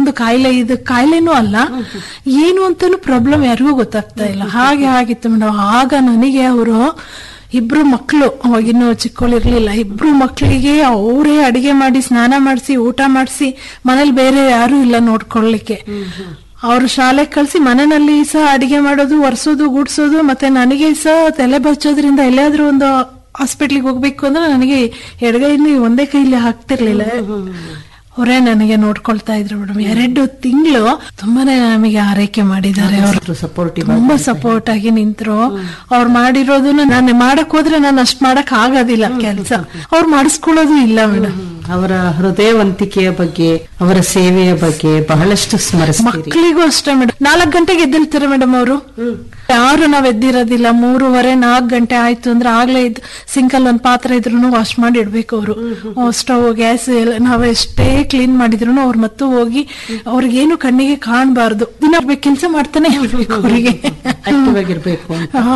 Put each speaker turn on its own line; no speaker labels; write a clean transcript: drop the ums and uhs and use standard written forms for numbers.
ಒಂದು ಕಾಯಿಲೆ, ಇದು ಕಾಯಿಲೆನೂ ಅಲ್ಲ, ಏನು ಅಂತಾನು ಪ್ರಾಬ್ಲಮ್ ಯಾರಿಗೂ ಗೊತ್ತಾಗ್ತಾ ಇಲ್ಲ. ಹಾಗೆ ಆಗಿತ್ತು ಮೇಡಮ್. ಆಗ ನನಗೆ ಅವರು ಇಬ್ರು ಮಕ್ಕಳು, ಅವಾಗಿನ್ನು ಚಿಕ್ಕವಳಿರ್ಲಿಲ್ಲ, ಇಬ್ರು ಮಕ್ಕಳಿಗೆ ಅವರೇ ಅಡಿಗೆ ಮಾಡಿ ಸ್ನಾನ ಮಾಡಿಸಿ ಊಟ ಮಾಡಿಸಿ, ಮನೇಲಿ ಬೇರೆ ಯಾರು ಇಲ್ಲ ನೋಡ್ಕೊಳ್ಳಿಕ್ಕೆ. ಅವ್ರು ಶಾಲೆಗೆ ಕಳ್ಸಿ ಮನೆಯಲ್ಲಿ ಸಹ ಅಡಿಗೆ ಮಾಡೋದು, ಒರೆಸೋದು, ಗುಡ್ಸೋದು, ಮತ್ತೆ ನನಗೆ ಸಹ ತಲೆ ಬಚ್ಚೋದ್ರಿಂದ ಎಲ್ಲಾದ್ರೂ ಒಂದು ಹಾಸ್ಪಿಟ್ಲಿಗೆ ಹೋಗ್ಬೇಕು ಅಂದ್ರೆ ನನಗೆ ಎಡಗೈಲಿ ಒಂದೇ ಕೈಲಿ ಹಾಕ್ತಿರ್ಲಿಲ್ಲ. ಅವರೇ ನನಗೆ ನೋಡ್ಕೊಳ್ತಾ ಇದ್ರು ಮೇಡಮ್. 2 ತಿಂಗಳು ತುಂಬಾನೇ ನಮಗೆ ಆರೈಕೆ ಮಾಡಿದ್ದಾರೆ. ಅವರು ತುಂಬಾ ಸಪೋರ್ಟ್ ಆಗಿ ನಿಂತರು. ಅವ್ರು ಮಾಡಿರೋದನ್ನ ನಾನು ಮಾಡಕ್ ಹೋದ್ರೆ ನಾನು ಅಷ್ಟ್ ಮಾಡಕ್ ಆಗೋದಿಲ್ಲ ಕೆಲಸ, ಅವ್ರು ಮಾಡಿಸ್ಕೊಳ್ಳೋದು ಇಲ್ಲ ಮೇಡಮ್.
ಅವರ ಹೃದಯವಂತಿಕೆಯ ಬಗ್ಗೆ, ಅವರ ಸೇವೆಯ ಬಗ್ಗೆ ಬಹಳಷ್ಟು ಸ್ಮರಿಸ್ತೀರಿ.
ಮಕ್ಕಳಿಗೂ ಅಷ್ಟೇ ಮೇಡಮ್. 4 ಗಂಟೆಗೆ ಎದ್ದಿರ್ತಾರೆ ಮೇಡಮ್ ಅವರು. ಯಾರು ನಾವ್ ಎದ್ದಿರೋದಿಲ್ಲ. 3:30-4 ಗಂಟೆ ಆಯ್ತು ಅಂದ್ರೆ ಆಗ್ಲೇ ಸಿಂಕಲ್ ಒಂದ್ ಪಾತ್ರೆ ಇದ್ರು ವಾಶ್ ಮಾಡಿ ಇಡ್ಬೇಕು ಅವರು. ಸ್ಟವ್, ಗ್ಯಾಸ್ ಎಲ್ಲ ನಾವ್ ಎಷ್ಟೇ ಕ್ಲೀನ್ ಮಾಡಿದ್ರು ಅವ್ರು ಮತ್ತು ಹೋಗಿ ಅವ್ರಿಗೇನು ಕಣ್ಣಿಗೆ ಕಾಣಬಾರ್ದು. ದಿನ ಕೆಲಸ ಮಾಡ್ತಾನೆ ಇರ್ಬೇಕು ಅವರಿಗೆ.
ಆಕ್ಟಿವ್ ಆಗಿರ್ಬೇಕು ಅಂತ.